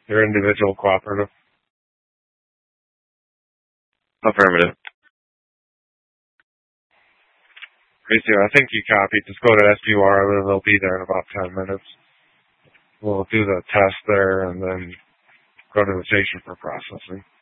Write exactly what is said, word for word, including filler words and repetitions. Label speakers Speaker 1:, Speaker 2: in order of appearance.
Speaker 1: Your individual cooperative.
Speaker 2: Affirmative.
Speaker 1: Christy, I think you copied. Just go to S U R, and they'll be there in about ten minutes. We'll do the test there, and then go to the station for processing.